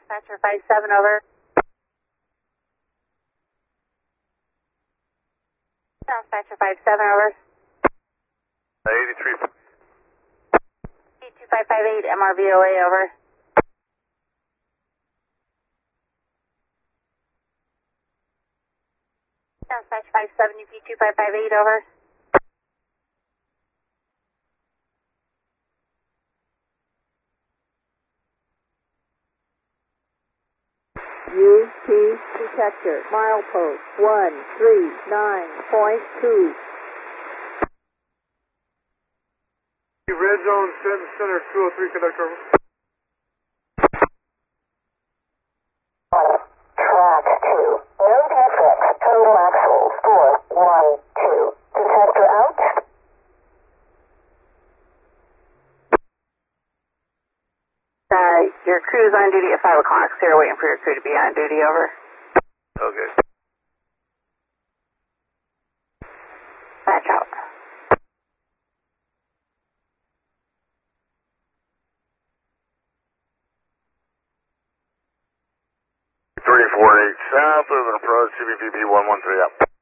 Dispatcher 57, over. Dispatcher 57, over. 83. 2558, MRVOA, over. Dispatch 57, UP 2558, over. UP detector, milepost 139.2. Red zone, center 203, conductor. Track 2. No defects. Total actual. Score 1-2. Detector out. Your crew's on duty at 5 o'clock, so you're waiting for your crew to be on duty, over. Okay. Dispatch out. Three four eight south, over approach, CBPP 113 up.